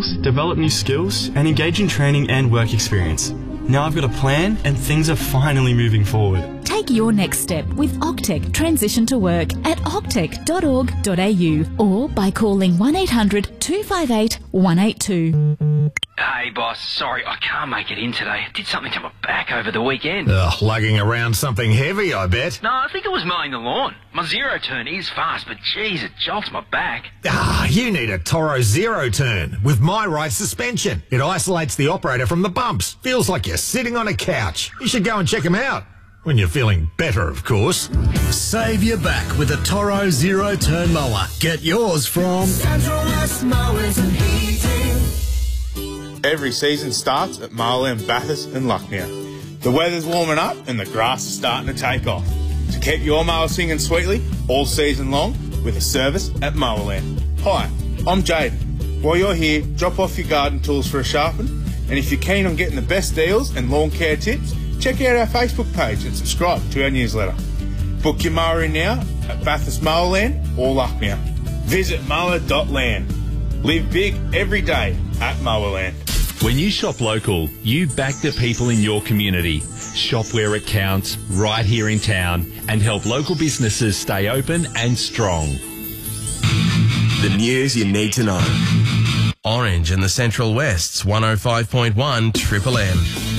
skills, develop new skills, and engage in training and work experience. Now I've got a plan and things are finally moving forward. Take your next step with Octec Transition to Work at octec.org.au or by calling 1800 258 182. Hey boss, sorry I can't make it in today. I did something to my back over the weekend. Lugging around something heavy, I bet. No, I think it was mowing the lawn. My zero turn is fast, but geez, it jolts my back. You need a Toro Zero Turn with My Right suspension. It isolates the operator from the bumps. Feels like you're sitting on a couch. You should go and check them out. When you're feeling better, of course. Save your back with a Toro Zero Turn mower. Get yours from Central West Mowers and Heating. Every season starts at Marlin, Bathurst and Lucknow. The weather's warming up and the grass is starting to take off. To keep your mower singing sweetly all season long with a service at Mowerland. Hi, I'm Jaden. While you're here, drop off your garden tools for a sharpen, and if you're keen on getting the best deals and lawn care tips, check out our Facebook page and subscribe to our newsletter. Book your mower in now at Bathurst Mowerland or Lucknow. Visit mower.land. Live big every day at Mowerland. When you shop local, you back the people in your community. Shop where it counts, right here in town, and help local businesses stay open and strong. The news you need to know. Orange and the Central West's 105.1 Triple M.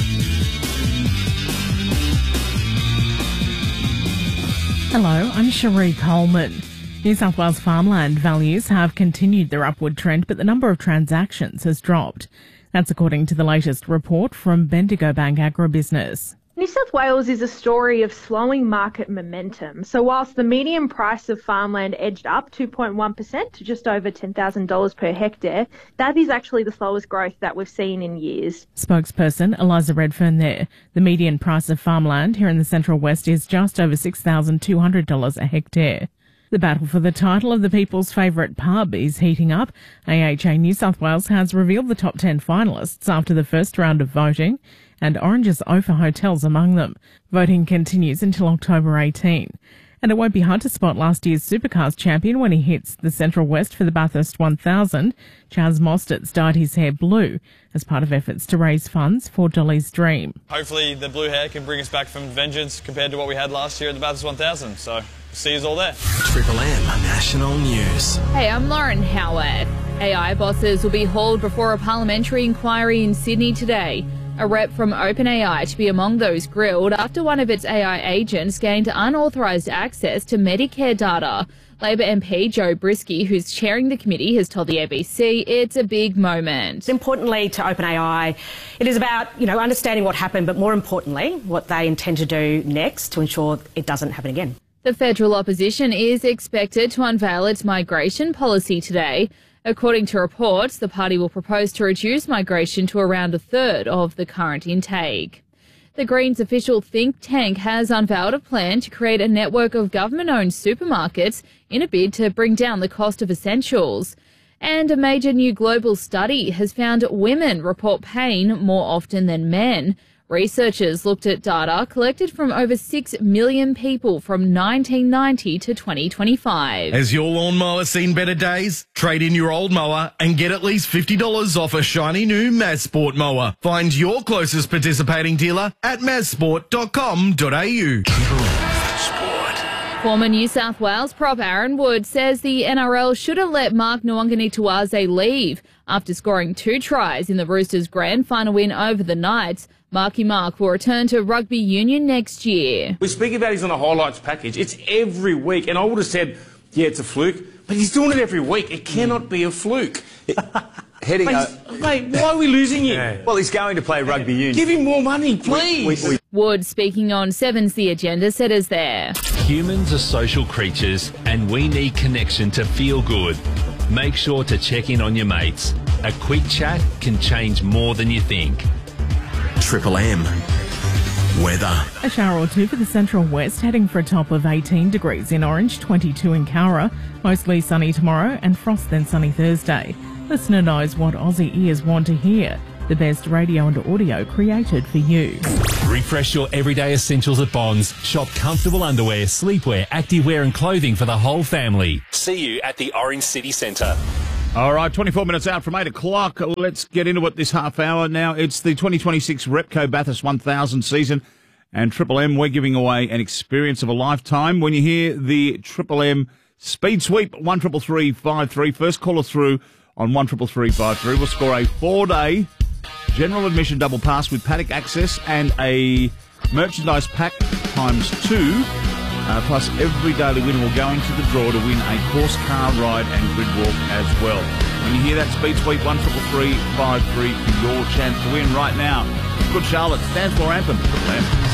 Hello, I'm Cherie Coleman. New South Wales farmland values have continued their upward trend, but the number of transactions has dropped. That's according to the latest report from Bendigo Bank Agribusiness. New South Wales is a story of slowing market momentum. So whilst the median price of farmland edged up 2.1% to just over $10,000 per hectare, that is actually the slowest growth that we've seen in years. Spokesperson Eliza Redfern there. The median price of farmland here in the Central West is just over $6,200 a hectare. The battle for the title of the people's favourite pub is heating up. AHA New South Wales has revealed the top 10 finalists after the first round of voting, and Orange's Ophir Hotels among them. Voting continues until October 18. And it won't be hard to spot last year's Supercars champion when he hits the Central West for the Bathurst 1000. Chaz Mostert's dyed his hair blue as part of efforts to raise funds for Dolly's Dream. Hopefully the blue hair can bring us back from vengeance compared to what we had last year at the Bathurst 1000. So see us all there. Triple M National News. Hey, I'm Lauren Howard. AI bosses will be hauled before a parliamentary inquiry in Sydney today. A rep from OpenAI to be among those grilled after one of its AI agents gained unauthorised access to Medicare data. Labor MP Joe Brisky, who's chairing the committee, has told the ABC it's a big moment. Importantly to OpenAI, it is about, understanding what happened, but more importantly, what they intend to do next to ensure it doesn't happen again. The federal opposition is expected to unveil its migration policy today. According to reports, the party will propose to reduce migration to around a third of the current intake. The Greens official think tank has unveiled a plan to create a network of government-owned supermarkets in a bid to bring down the cost of essentials. And a major new global study has found women report pain more often than men. Researchers looked at data collected from over 6 million people from 1990 to 2025. Has your lawnmower seen better days? Trade in your old mower and get at least $50 off a shiny new Mazsport mower. Find your closest participating dealer at mazsport.com.au. Former New South Wales prop Aaron Wood says the NRL should have let Mark Nwangani-Tuwaze leave after scoring 2 tries in the Roosters' grand final win over the Knights. Marky Mark will return to rugby union next year. We speak about he's on a highlights package. It's every week, and I would have said, yeah, it's a fluke, but he's doing it every week. It cannot be a fluke. Mate, why are we losing him? Yeah. Well, he's going to play rugby union. Give him more money, please. Wood, speaking on Seven's The Agenda, said as there. Humans are social creatures and we need connection to feel good. Make sure to check in on your mates. A quick chat can change more than you think. Triple M weather. A shower or two for the Central West, heading for a top of 18 degrees in Orange, 22 in Cowra. Mostly sunny tomorrow and frost then sunny Thursday. Listener knows what Aussie ears want to hear. The best radio and audio created for you. Refresh your everyday essentials at Bonds. Shop comfortable underwear, sleepwear, activewear and clothing for the whole family. See you at the Orange City Centre. All right, 24 minutes out from 8 o'clock. Let's get into it this half hour. Now, it's the 2026 Repco Bathurst 1000 season, and Triple M, we're giving away an experience of a lifetime. When you hear the Triple M Speed Sweep 133353, first caller through on 133353 will score a 4-day general admission double pass with paddock access and a merchandise pack ×2. Plus, every daily winner will go into the draw to win a course car ride and grid walk as well. When you hear that Speed Sweep 133353, your chance to win right now. Good Charlotte stands for Anthem. Triple M.